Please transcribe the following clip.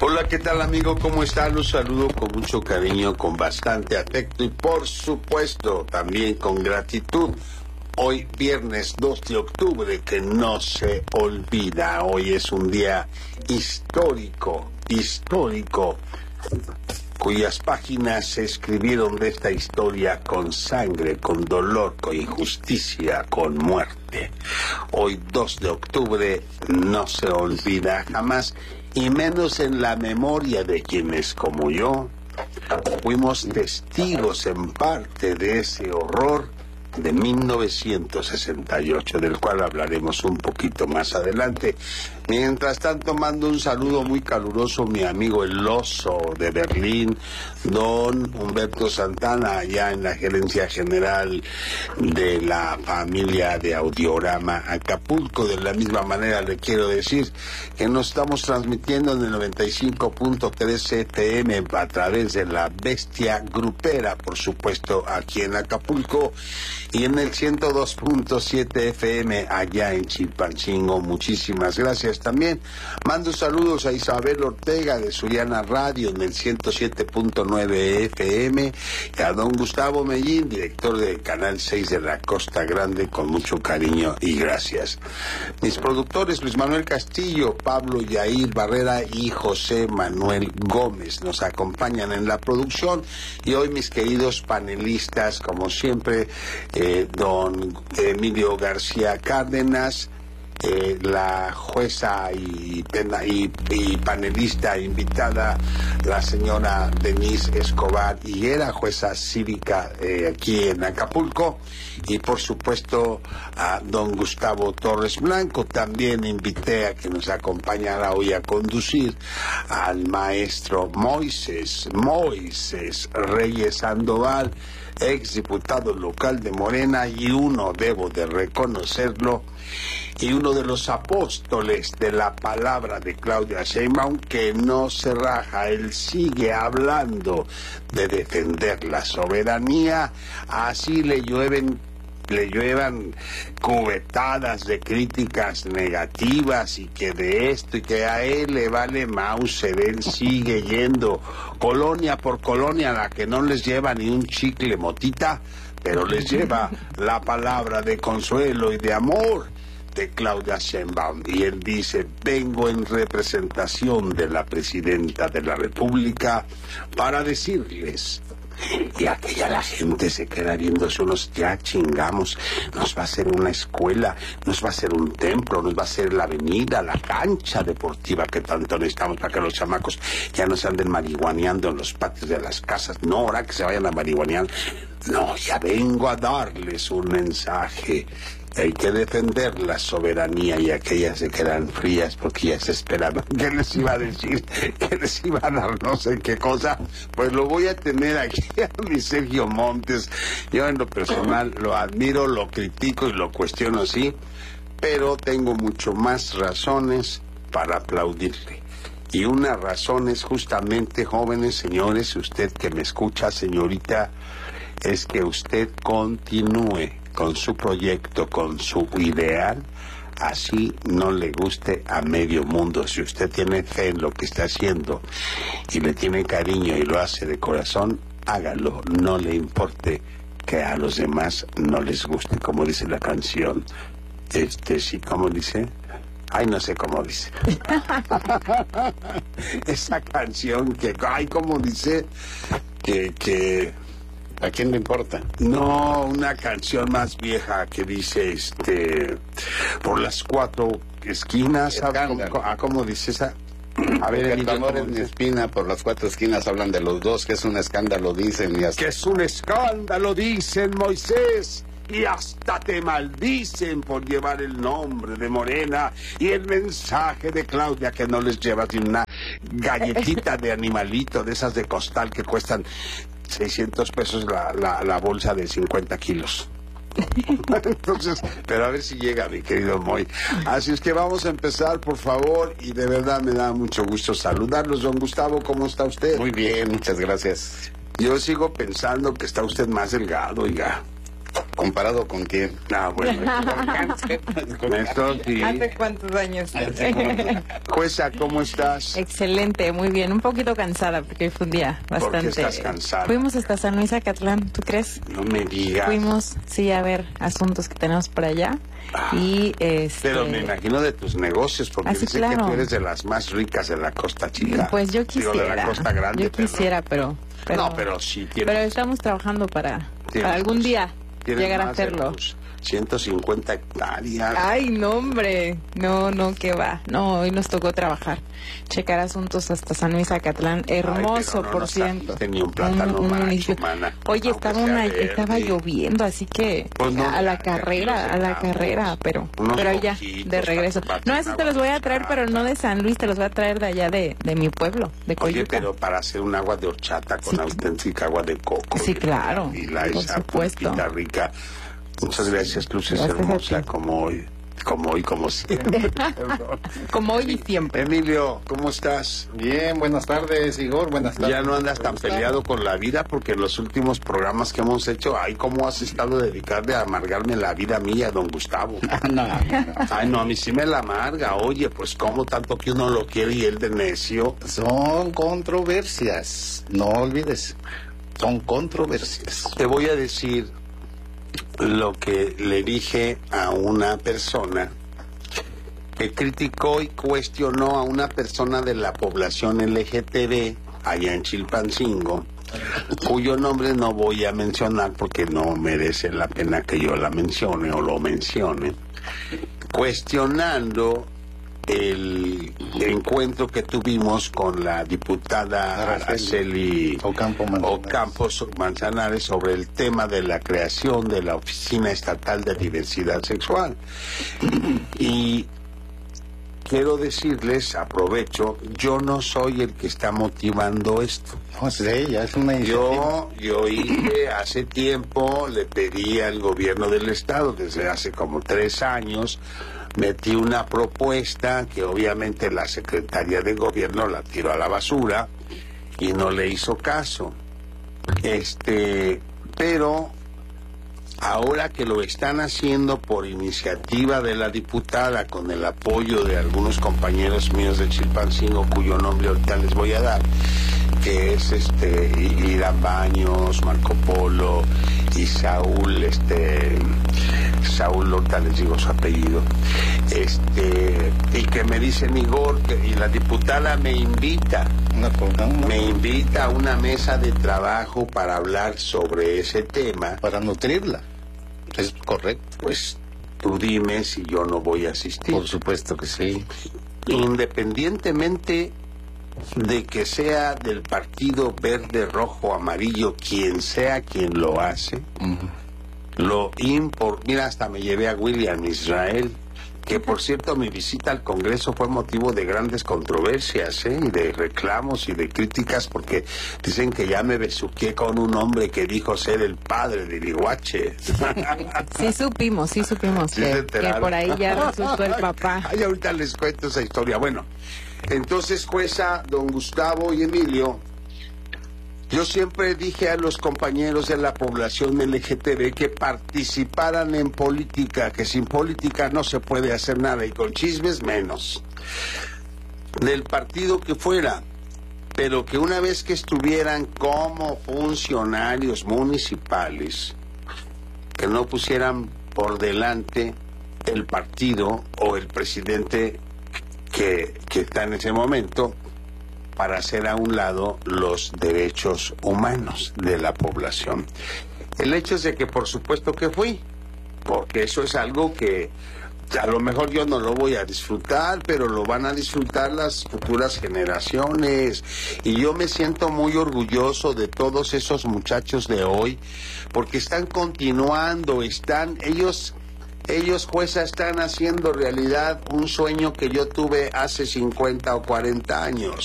Hola, ¿qué tal, amigo? ¿Cómo está? Los saludo con mucho cariño, con bastante afecto y, por supuesto, también con gratitud. Hoy, viernes 2 de octubre, que no se olvida. Hoy es un día histórico, cuyas páginas se escribieron de esta historia con sangre, con dolor, con injusticia, con muerte. Hoy, 2 de octubre, no se olvida jamás, y menos en la memoria de quienes, como yo, fuimos testigos en parte de ese horror de 1968, del cual hablaremos un poquito más adelante. Mientras tanto, mando un saludo muy caluroso a mi amigo el Oso de Berlín, don Humberto Santana, allá en la gerencia general de la familia de Audiorama Acapulco. De la misma manera le quiero decir que nos estamos transmitiendo en el 95.3 FM a través de la Bestia Grupera, por supuesto, aquí en Acapulco, y en el 102.7 FM allá en Chilpancingo. Muchísimas gracias. También mando saludos a Isabel Ortega de Suriana Radio en el 107.9 FM, y a don Gustavo Mellín, director del Canal 6 de la Costa Grande, con mucho cariño y gracias. Mis productores Luis Manuel Castillo, Pablo Yair Barrera y José Manuel Gómez nos acompañan en la producción, y hoy mis queridos panelistas, como siempre, don Emilio García Cárdenas, la jueza y panelista invitada, la señora Denise Escobar Higuera, jueza cívica aquí en Acapulco, y por supuesto a don Gustavo Torres Blanco. También invité a que nos acompañara hoy a conducir al maestro Moisés Reyes Sandoval, ex diputado local de Morena, y debo de reconocerlo, y uno de los apóstoles de la palabra de Claudia Sheinbaum, que no se raja. Él sigue hablando de defender la soberanía, así le lluevan cubetadas de críticas negativas, y que de esto y que a él le vale Mauser. Él sigue yendo colonia por colonia, a la que no les lleva ni un chicle motita, pero les lleva la palabra de consuelo y de amor de Claudia Sheinbaum. Y él dice: vengo en representación de la presidenta de la República para decirles. Y aquella la gente se queda viéndose unos, ya chingamos, nos va a hacer una escuela, nos va a hacer un templo, nos va a hacer la avenida, la cancha deportiva que tanto necesitamos para que los chamacos ya no se anden marihuaneando en los patios de las casas. No, ahora que se vayan a marihuanear. No, ya vengo a darles un mensaje. Hay que defender la soberanía, y aquellas se quedan frías porque ya se esperaban. ¿Qué les iba a decir? ¿Qué les iba a dar? No sé qué cosa. Pues lo voy a tener aquí a mi Sergio Montes. Yo en lo personal lo admiro, lo critico y lo cuestiono, sí, pero tengo mucho más razones para aplaudirle. Y una razón es justamente, jóvenes, señores, usted que me escucha, señorita, es que usted continúe con su proyecto, con su ideal, así no le guste a medio mundo. Si usted tiene fe en lo que está haciendo y le tiene cariño y lo hace de corazón, hágalo, no le importe que a los demás no les guste, como dice la canción. Sí, ¿cómo dice? Ay, no sé cómo dice. Esa canción que, ay, ¿cómo dice? Que ¿a quién le importa? No, una canción más vieja que dice, por las cuatro esquinas. ¿Cómo dice esa? A ver, el amor es mi espina, por las cuatro esquinas hablan de los dos, que es un escándalo, dicen. Y hasta... Que es un escándalo, dicen, Moisés. Y hasta te maldicen por llevar el nombre de Morena y el mensaje de Claudia, que no les llevas ni una galletita de animalito de esas de costal que cuestan 600 pesos la bolsa de 50 kilos. Entonces, pero a ver si llega, mi querido Moy. Así es que vamos a empezar, por favor, y de verdad me da mucho gusto saludarlos. Don Gustavo, ¿cómo está usted? Muy bien, muchas gracias. Yo sigo pensando que está usted más delgado, oiga. ¿Comparado con quién? Ah, bueno. Esto sí. ¿Hace cuántos años? Jueza, ¿cómo estás? Excelente, muy bien. Un poquito cansada porque fue un día bastante... ¿Por qué estás cansada? Fuimos hasta San Luis Acatlán, ¿tú crees? No me digas. Fuimos, sí, a ver asuntos que tenemos por allá. Y Pero me imagino de tus negocios, porque sí, dice claro. que tú eres de las más ricas de la Costa Chica. Pues yo Digo, quisiera. de la Costa Grande. Yo quisiera, pero No, pero sí tienes. Pero estamos trabajando para Tienes algún día tienes llegar a más de hacerlo. tus 150 hectáreas. Ay, no, hombre. No, qué va. No, hoy nos tocó trabajar. Checar asuntos hasta San Luis Acatlán. Hermoso, pero no por nos cierto. trajiste ni un plátano macho, municipio. mana, Oye, aunque sea estaba verde. lloviendo, así que Pues no, a la aquí carrera, los pero Unos ya, poquitos de regreso. para No, esos te los voy a traer, pero no de San Luis, te los voy a traer de allá de mi pueblo, de Coyuca. Oye, pero para hacer un agua de horchata con Sí. auténtica agua de coco. Sí, claro, Y la por esa supuesto. pulpita rica. Muchas gracias, Luces Gracias a hermosa, ti. como hoy, como siempre. Perdón. Como hoy y siempre. Emilio, ¿cómo estás? Bien, buenas tardes, Igor, buenas tardes. Ya no andas tan ¿Cómo estás? peleado con la vida, porque en los últimos programas que hemos hecho, ay, cómo has estado dedicarle a amargarme la vida mía, don Gustavo. No. Ay, no, a mí sí me la amarga. Oye, pues como tanto que uno lo quiere y él de necio. Son controversias, no olvides, son controversias. Te voy a decir lo que le dije a una persona que criticó y cuestionó a una persona de la población LGTB allá en Chilpancingo, cuyo nombre no voy a mencionar porque no merece la pena que yo la mencione o lo mencione, cuestionando el encuentro que tuvimos con la diputada Araceli Ocampo Manzanares sobre el tema de la creación de la Oficina Estatal de Diversidad Sexual. Y quiero decirles, aprovecho, yo no soy el que está motivando esto. No, es de ella, es una iniciativa. Yo hice hace tiempo, le pedí al gobierno del estado, desde hace como 3 años, metí una propuesta que obviamente la secretaria de gobierno la tiró a la basura y no le hizo caso. Pero ahora que lo están haciendo por iniciativa de la diputada, con el apoyo de algunos compañeros míos de Chilpancingo, cuyo nombre ahorita les voy a dar, que es Irán Baños, Marco Polo y Saúl, Saúl, ahorita les digo su apellido, y que me dicen, Igor, y la diputada me invita a una mesa de trabajo para hablar sobre ese tema. Para nutrirla, es correcto. Pues tú dime si yo no voy a asistir. Por supuesto que sí. Independientemente de que sea del partido verde, rojo, amarillo, quien sea quien lo hace, mira, hasta me llevé a William Israel, que por cierto mi visita al Congreso fue motivo de grandes controversias, y de reclamos y de críticas, porque dicen que ya me besuqué con un hombre que dijo ser el padre de Iguache. Sí supimos ¿Sí que por ahí ya resultó el papá. Ay, ahorita les cuento esa historia. Bueno, entonces, jueza, don Gustavo y Emilio, yo siempre dije a los compañeros de la población LGTB que participaran en política, que sin política no se puede hacer nada, y con chismes menos, del partido que fuera, pero que una vez que estuvieran como funcionarios municipales, que no pusieran por delante el partido o el presidente que está en ese momento, para hacer a un lado los derechos humanos de la población. El hecho es de que por supuesto que fui, porque eso es algo que a lo mejor yo no lo voy a disfrutar, pero lo van a disfrutar las futuras generaciones. Y yo me siento muy orgulloso de todos esos muchachos de hoy, porque están continuando, ellos, jueza, están haciendo realidad un sueño que yo tuve hace 50 o 40 años.